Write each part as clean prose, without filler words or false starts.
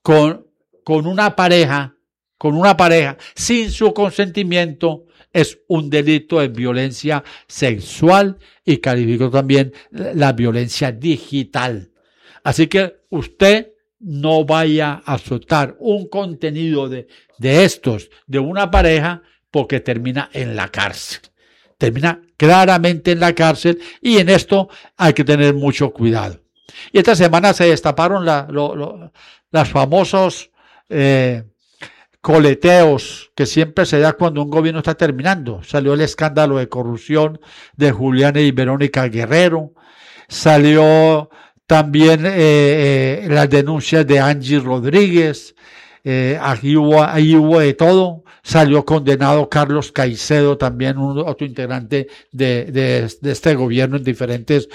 con una pareja, sin su consentimiento, es un delito de violencia sexual y calificó también la violencia digital. Así que usted no vaya a soltar un contenido de estos de una pareja porque termina en la cárcel. Termina claramente en la cárcel y en esto hay que tener mucho cuidado. Y esta semana se destaparon las famosos coleteos que siempre se da cuando un gobierno está terminando. Salió el escándalo de corrupción de Julián y Verónica Guerrero. Salió también las denuncias de Angie Rodríguez. Ahí hubo de todo. Salió condenado Carlos Caicedo, también otro integrante de este gobierno en diferentes,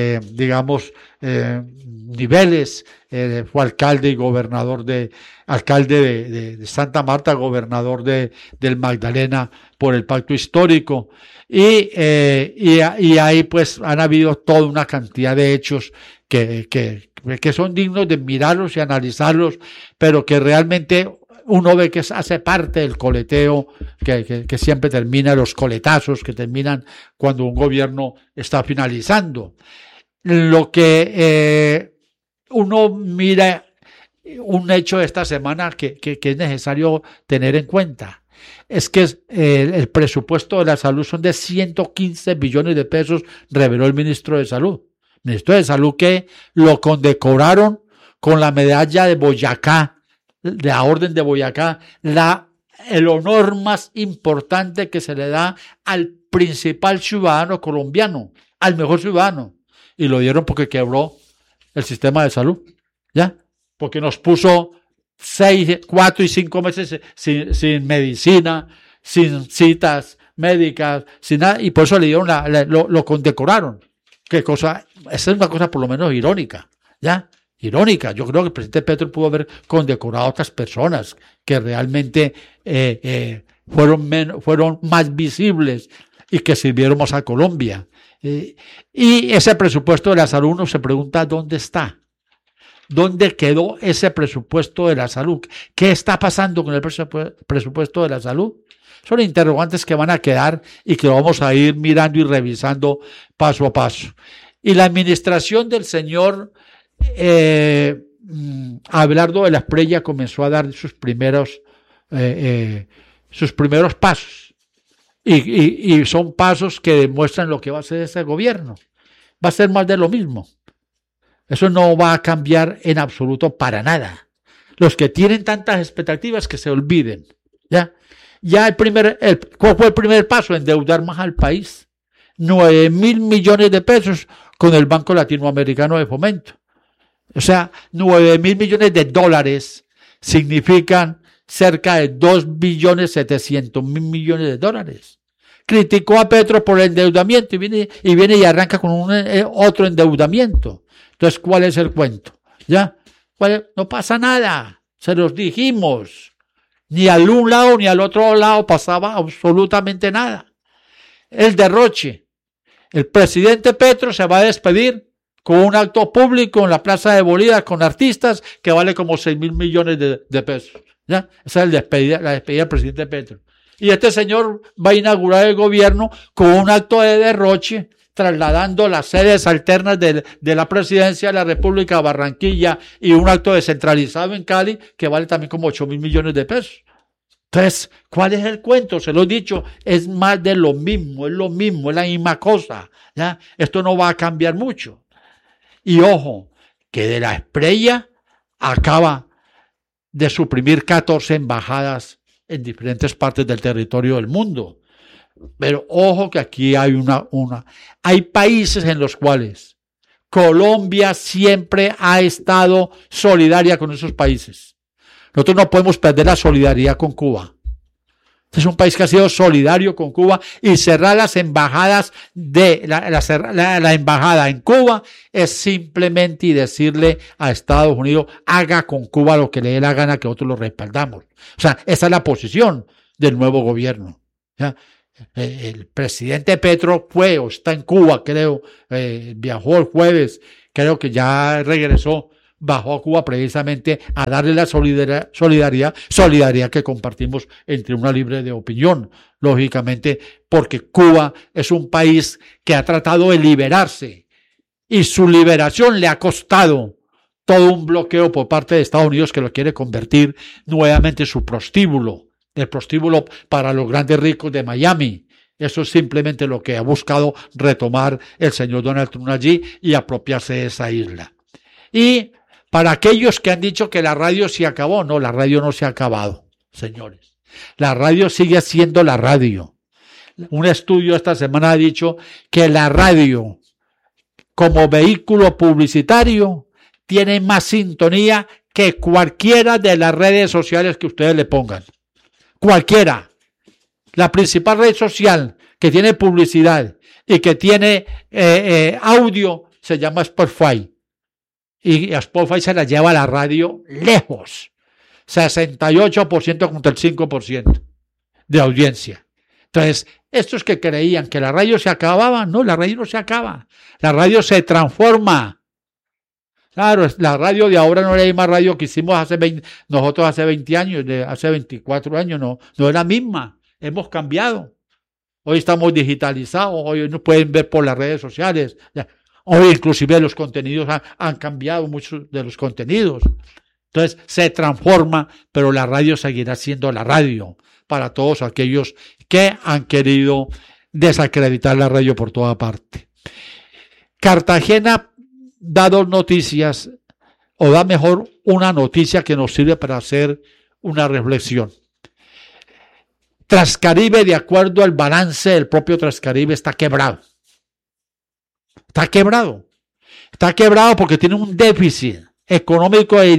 niveles. Fue alcalde y gobernador alcalde de Santa Marta, gobernador del Magdalena por el pacto histórico. Y ahí pues han habido toda una cantidad de hechos que son dignos de mirarlos y analizarlos, pero que realmente uno ve que hace parte del coleteo que siempre termina, los coletazos que terminan cuando un gobierno está finalizando. Lo que uno mira, un hecho de esta semana que es necesario tener en cuenta, es que el presupuesto de la salud son de 115 billones de pesos, reveló el ministro de Salud. Ministro de Salud que lo condecoraron con la medalla de Boyacá, de la Orden de Boyacá, el honor más importante que se le da al principal ciudadano colombiano, al mejor ciudadano. Y lo dieron porque quebró el sistema de salud, ¿ya? Porque nos puso 4 y 5 meses sin medicina, sin citas médicas, sin nada, y por eso le dieron lo condecoraron. ¿Qué cosa? Esa es una cosa por lo menos irónica, ¿ya? Irónica. Yo creo que el presidente Petro pudo haber condecorado a otras personas que realmente fueron más visibles y que sirvieron más a Colombia. Y ese presupuesto de la salud, uno se pregunta dónde está. ¿Dónde quedó ese presupuesto de la salud? ¿Qué está pasando con el presupuesto de la salud? Son interrogantes que van a quedar y que vamos a ir mirando y revisando paso a paso. Y la administración del señor Abelardo de la Espriella comenzó a dar sus primeros pasos. Y son pasos que demuestran lo que va a hacer ese gobierno. Va a ser más de lo mismo. Eso no va a cambiar en absoluto para nada. Los que tienen tantas expectativas que se olviden. ¿Ya? ¿Cuál fue el primer paso? Endeudar más al país. 9.000 millones de pesos con el Banco Latinoamericano de Fomento. O sea, 9.000 millones de dólares significan cerca de 2.700.000 millones de dólares. Criticó a Petro por el endeudamiento y viene y arranca con otro endeudamiento. Entonces, ¿cuál es el cuento? ¿Ya? No pasa nada. Se los dijimos. Ni al un lado ni al otro lado pasaba absolutamente nada. El derroche. El presidente Petro se va a despedir con un acto público en la Plaza de Bolívar con artistas que vale como 6.000 millones de pesos. ¿Ya? Esa es la despedida del presidente Petro. Y este señor va a inaugurar el gobierno con un acto de derroche, trasladando las sedes alternas de la presidencia de la República a Barranquilla y un acto descentralizado en Cali que vale también como 8.000 millones de pesos. Entonces, ¿cuál es el cuento? Se lo he dicho, es más de lo mismo, es la misma cosa. ¿Ya? Esto no va a cambiar mucho. Y ojo, que de la Espriella acaba de suprimir 14 embajadas en diferentes partes del territorio del mundo. Pero ojo que aquí hay hay países en los cuales Colombia siempre ha estado solidaria con esos países. Nosotros no podemos perder la solidaridad con Cuba. Este es un país que ha sido solidario con Cuba y cerrar las embajadas la embajada en Cuba es simplemente decirle a Estados Unidos haga con Cuba lo que le dé la gana que nosotros lo respaldamos. O sea, esa es la posición del nuevo gobierno. ¿Ya? El presidente Petro fue o está en Cuba, creo, viajó el jueves, creo que ya regresó, bajó a Cuba precisamente a darle la solidaridad que compartimos entre una libre de opinión, lógicamente, porque Cuba es un país que ha tratado de liberarse y su liberación le ha costado todo un bloqueo por parte de Estados Unidos que lo quiere convertir nuevamente en su prostíbulo, el prostíbulo para los grandes ricos de Miami. Eso es simplemente lo que ha buscado retomar el señor Donald Trump allí y apropiarse de esa isla. Y para aquellos que han dicho que la radio se acabó, no, la radio no se ha acabado, señores. La radio sigue siendo la radio. Un estudio esta semana ha dicho que la radio como vehículo publicitario tiene más sintonía que cualquiera de las redes sociales que ustedes le pongan. Cualquiera. La principal red social que tiene publicidad y que tiene audio se llama Spotify. Y a Spotify se la lleva a la radio lejos. 68% contra el 5% de audiencia. Entonces, estos que creían que la radio se acababa, no, la radio no se acaba. La radio se transforma. Claro, la radio de ahora no es la misma radio que hicimos nosotros hace 20 años, hace 24 años, no es la misma. Hemos cambiado. Hoy estamos digitalizados, hoy nos pueden ver por las redes sociales. Hoy inclusive los contenidos han cambiado, muchos de los contenidos. Entonces se transforma, pero la radio seguirá siendo la radio para todos aquellos que han querido desacreditar la radio por toda parte. Cartagena da dos noticias, o da mejor una noticia que nos sirve para hacer una reflexión. Transcaribe, de acuerdo al balance del propio Transcaribe, está quebrado. Está quebrado. Está quebrado porque tiene un déficit económico de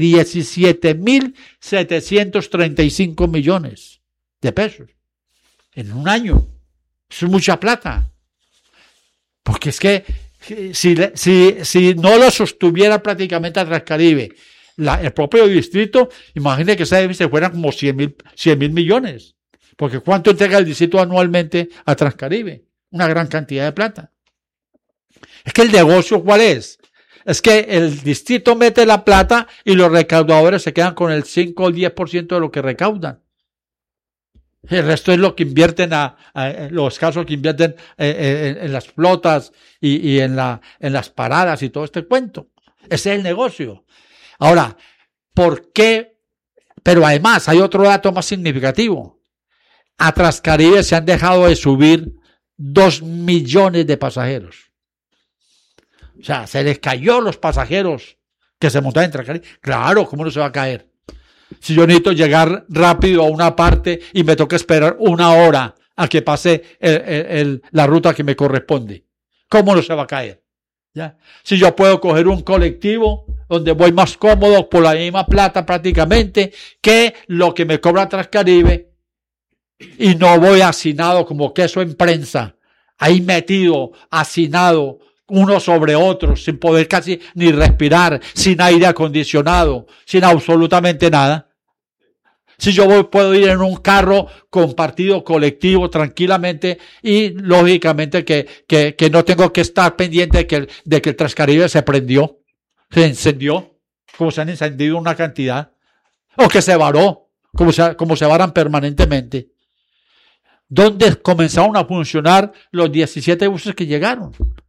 17.735 millones de pesos en un año. Eso es mucha plata. Porque es que si no lo sostuviera prácticamente a Transcaribe, el propio distrito, imagínate que ese déficit fueran como 100.000 millones. Porque ¿cuánto entrega el distrito anualmente a Transcaribe? Una gran cantidad de plata. Es que el negocio, ¿cuál es? Es que el distrito mete la plata y los recaudadores se quedan con el 5 o el 10% de lo que recaudan. El resto es lo que invierten, los casos que invierten en las flotas y en las paradas y todo este cuento. Ese es el negocio. Ahora, ¿por qué? Pero además hay otro dato más significativo. A Transcaribe se han dejado de subir 2 millones de pasajeros. O sea, se les cayó los pasajeros que se montaban en Transcaribe. Claro, ¿cómo no se va a caer? Si yo necesito llegar rápido a una parte y me toca esperar 1 hora a que pase la ruta que me corresponde, ¿cómo no se va a caer? ¿Ya? Si yo puedo coger un colectivo donde voy más cómodo por la misma plata prácticamente que lo que me cobra Transcaribe, y no voy hacinado como queso en prensa, ahí metido, hacinado, uno sobre otro, sin poder casi ni respirar, sin aire acondicionado, sin absolutamente nada. Si yo puedo ir en un carro compartido, colectivo, tranquilamente, y lógicamente que no tengo que estar pendiente de que el Transcaribe se prendió, se encendió, como se han encendido una cantidad, o que se varó, como se varan permanentemente. ¿Dónde comenzaron a funcionar los 17 buses que llegaron?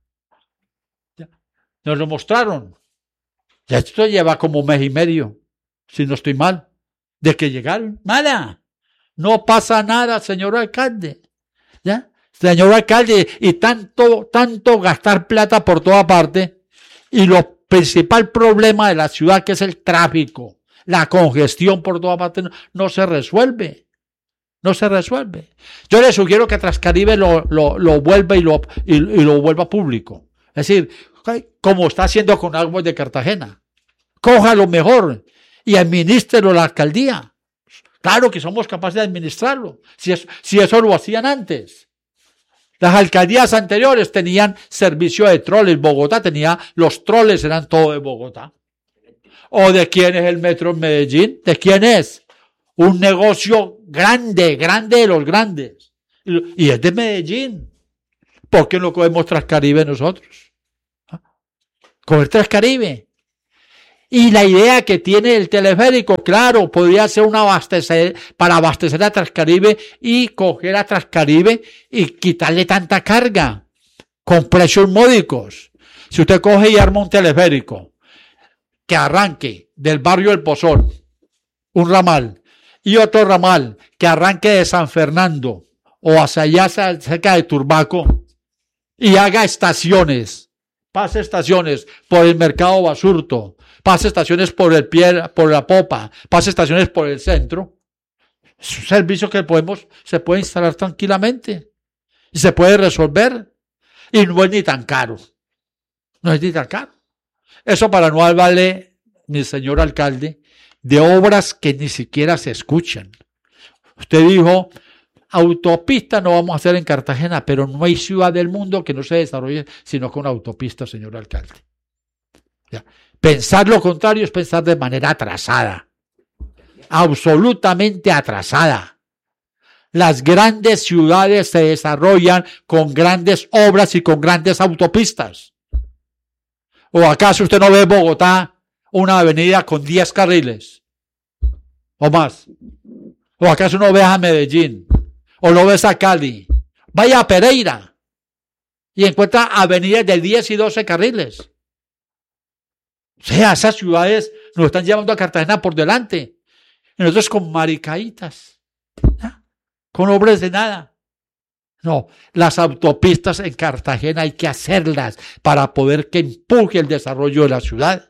Nos lo mostraron. Ya esto lleva como 1 mes y medio, si no estoy mal, de que llegaron. Nada. No pasa nada, señor alcalde. ¿Ya? Señor alcalde, y tanto gastar plata por toda parte, y lo principal problema de la ciudad, que es el tráfico, la congestión por toda parte, no se resuelve. No se resuelve. Yo le sugiero que Transcaribe lo vuelva y lo vuelva público. Es decir, como está haciendo con Aguas de Cartagena. Cójalo mejor y administrelo a la alcaldía. Claro que somos capaces de administrarlo. Si eso lo hacían antes. Las alcaldías anteriores tenían servicio de troles. Bogotá los troles eran todo de Bogotá. ¿O de quién es el metro en Medellín? ¿De quién es? Un negocio grande de los grandes. Y es de Medellín. ¿Por qué no cogemos Transcaribe nosotros? Coger Transcaribe. Y la idea que tiene el teleférico, claro, podría ser para abastecer a Transcaribe y coger a Transcaribe y quitarle tanta carga con precios módicos. Si usted coge y arma un teleférico que arranque del barrio El Pozón, un ramal, y otro ramal que arranque de San Fernando o hacia allá cerca de Turbaco y haga estaciones, pase estaciones por el Mercado Basurto, pase estaciones por la Popa, pase estaciones por el centro. Es un servicio que se puede instalar tranquilamente y se puede resolver y no es ni tan caro. No es ni tan caro. Eso para no hablarle, mi señor alcalde, de obras que ni siquiera se escuchan. Usted dijo, autopista no vamos a hacer en Cartagena, pero no hay ciudad del mundo que no se desarrolle sino con autopista, señor alcalde. Ya. Pensar lo contrario es pensar de manera atrasada, absolutamente atrasada. Las grandes ciudades se desarrollan con grandes obras y con grandes autopistas. ¿O acaso usted no ve en Bogotá una avenida con 10 carriles o más? ¿O acaso no ve a Medellín? ¿O no ves a Cali? Vaya a Pereira y encuentra avenidas de 10 y 12 carriles. O sea, esas ciudades nos están llevando a Cartagena por delante. Y nosotros con maricaitas, ¿ya? Con obras de nada. No, las autopistas en Cartagena hay que hacerlas para poder que empuje el desarrollo de la ciudad.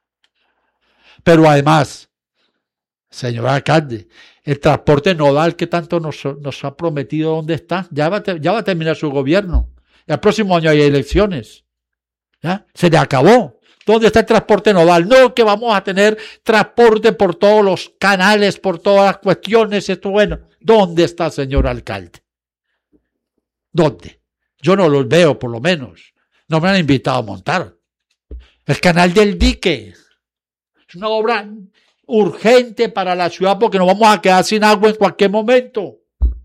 Pero además, señor alcalde, el transporte nodal que tanto nos ha prometido, ¿dónde está? Ya va a terminar su gobierno. El próximo año hay elecciones. ¿Ya? Se le acabó. ¿Dónde está el transporte nodal? No, que vamos a tener transporte por todos los canales, por todas las cuestiones. Esto, bueno, ¿dónde está, señor alcalde? ¿Dónde? Yo no los veo, por lo menos. No me han invitado a montar. El canal del dique es una obra urgente para la ciudad porque nos vamos a quedar sin agua en cualquier momento.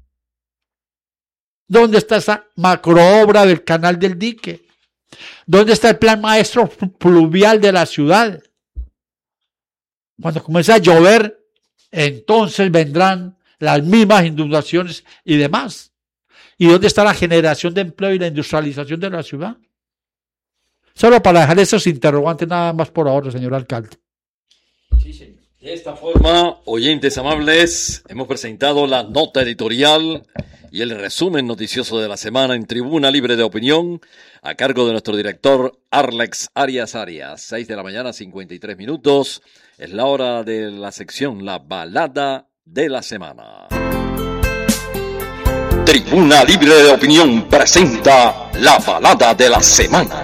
¿Dónde está esa macroobra del canal del dique? ¿Dónde está el plan maestro pluvial de la ciudad? Cuando comience a llover, entonces vendrán las mismas inundaciones y demás. ¿Y dónde está la generación de empleo y la industrialización de la ciudad? Solo para dejar esos interrogantes nada más por ahora, señor alcalde. Sí, señor. De esta forma, oyentes amables, hemos presentado la nota editorial y el resumen noticioso de la semana en Tribuna Libre de Opinión, a cargo de nuestro director Arlex Arias. 6 de la mañana, 53 minutos. Es la hora de la sección La Balada de la Semana. Tribuna Libre de Opinión presenta La Balada de la Semana.